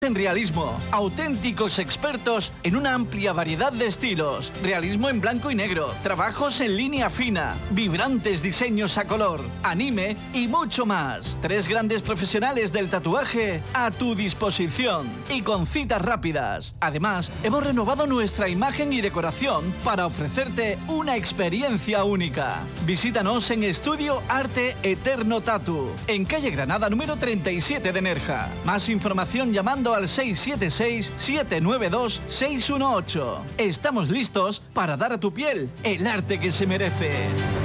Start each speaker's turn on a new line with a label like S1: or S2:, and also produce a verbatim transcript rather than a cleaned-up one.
S1: En realismo, auténticos expertos en una amplia variedad de estilos, realismo en blanco y negro, trabajos en línea fina, vibrantes diseños a color, anime y mucho más. Tres grandes profesionales del tatuaje a tu disposición y con citas rápidas. Además, hemos renovado nuestra imagen y decoración para ofrecerte una experiencia única. Visítanos en Estudio Arte Eterno Tatu, en calle Granada número treinta y siete de Nerja. Más información llamando al seis siete seis, siete nueve dos, seis uno ocho. Estamos listos para dar a tu piel el arte que se merece.